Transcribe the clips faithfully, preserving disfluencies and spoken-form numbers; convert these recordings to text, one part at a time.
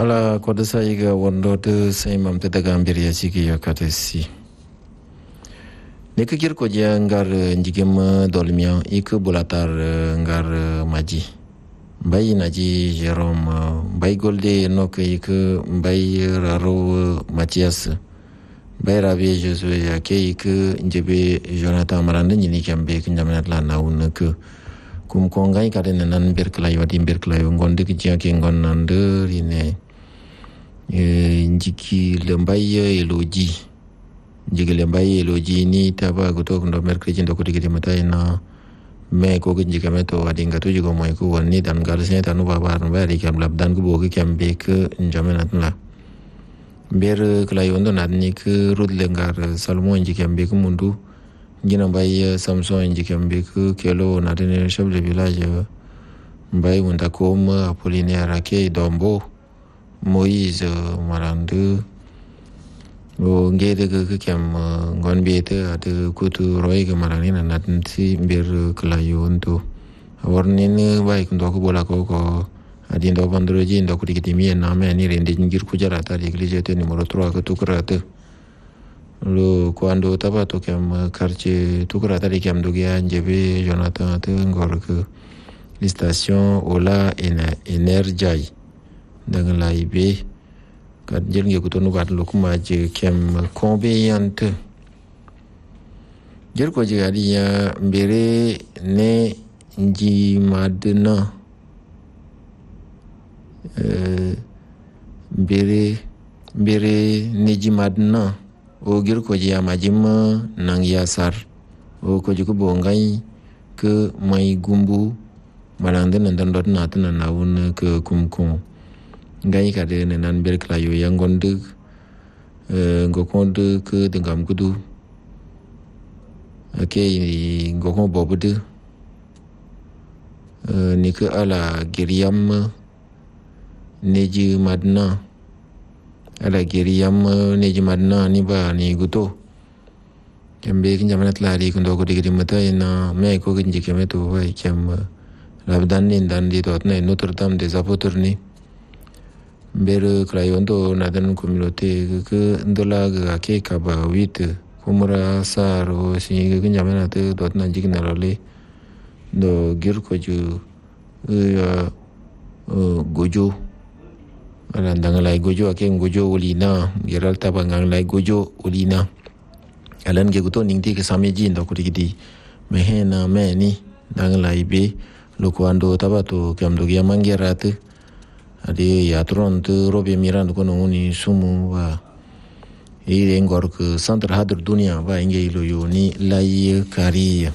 ala kwada saiga wando de sai mam te daga ambir ya sigi ya katesi ne ke kir ko ja ngar njigem dolmian ik bulatar ngar maji bay naji Jerome bay golde nok ik bay raro Mathias bay rabi jesu ya ke ik njebe Jonathan marande ni kambe kinjamanat la naun ke kum kongai kade nan berkelai wadi berkelai ngonde ki jia ke ngon nande rine e njiki lembai eloji njiki lembai eloji ni taba goto ndo merkreji ndo kodi kidi matai na me ko ki njika meto wadi ngatu jigo moy ko wonni dan galse tanu baba ran bari kam labdan ko bogi kam be ke njamenat la ber kelai ondo nadni ke rudle ngar salmo njiki am be ko mundu gina bay Samson njikembe ku kelo na dene chef de village bay wanda kom Apollinaire ke dombo Moïse marandu o ngede ke kem ngon bete ade kutu roy ke marani na natnti ber klayonto warnin bay kundo ko bola ko ko adi ndo bandroji ndo ko dikiti mi na me ni rende ngir ku jarata l'église te numero trois ko tukrate lo quando taba to kem quartier tukra tali kem dogia njebe Jonathan te ngor ke station ola ena energy dang la ibe kat jel nge kutonu bat lo kuma je kem conveyant jel ko je ali ya mbere ne nji madna euh mbere mbere ne ji madna o gir ko ji amajim nang yasar o ko ji ko bongai ke mai gumbu malande nan dan dot nat nan nawun ke kumkum ngai ka de nan ber kla yo yangonde e ngokonde ke dengam kudu ake ngokon bobude e ni ke ala giriam neji madna ala geriyam neji madna ni ba ni guto kembe kinjamanat lari kundo ko digiri mata ina me ko kinje kemeto vai kem labdan ni dan di dot ne Notre Dame des Apôtres ni ber krayondo nadan communauté ke ndola ga ke kaba huit kumura saro si kinjamanat dot na jigna role do gir ko ju ya gojo ala ndang lai gojo ake gojo ulina geral tabangang lai gojo ulina alan ge guto ningti ke sameji ndo ko digidi mehena meni ndang lai be lokwando tabato kamdo ya mangerat ade ya tronto robe miran ko no ni sumu wa ire ngor ke centre hadur dunia ba inge ilo yo ni lai kari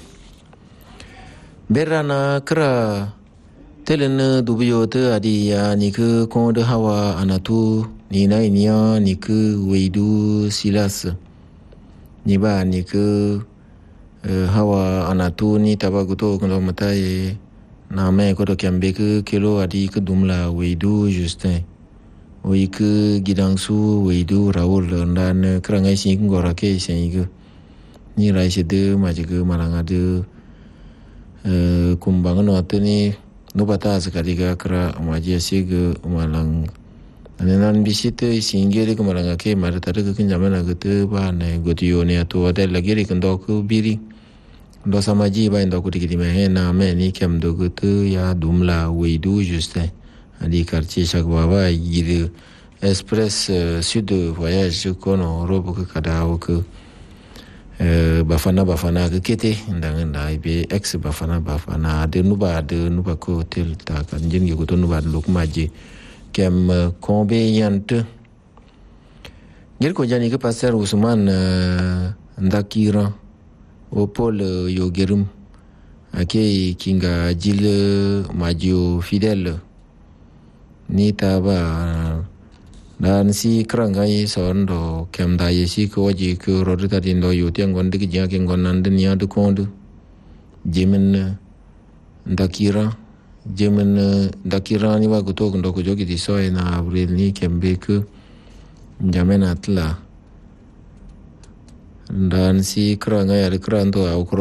berana kra telen dubiyo te adi ya ni ke konde hawa anatu ni na inia ni ke weidu silas ni ba ni ke hawa anatu ni tabaguto kondo matai na me ko to kambe ke kilo adi ke dumla weidu justin oi ke gidangsu weidu raul dan krangai sing ngora ke sing ke ni rai se de ma je ke malanga de kumbang no atni no bata sekaliga kra maji sig malang anenan bisite singere ko malanga ke marata ke kinjamana gete ba ne gotiyo ne to ada lagi ri kendo ko biri ndo samaji ba ndo ko tikiti me na me ni kem do gete ya dumla weidu juste ali quartier chaque baba yiri express sud voyage kono robo ko kada o ko Uh, bafana bafana ke kete ndang na ibe ex bafana bafana de nuba de nuba ko hotel ta kan jin yo to nuba lok maji kem conveyant ngir ko jani ke passer Ousmane uh, ndakira o pol uh, yo gerum ake kinga jil majo fidèle ni taba uh, dan si krangai sondo kem da yesi ko ji ko rodita dindo yuti ngon dik ja ke ngon nan dunia de kondu jemen ndakira jemen ndakira ni wa ko to ndo ko jogi di so na avril ni kembe ko jamen atla dan si krangai ar kranto au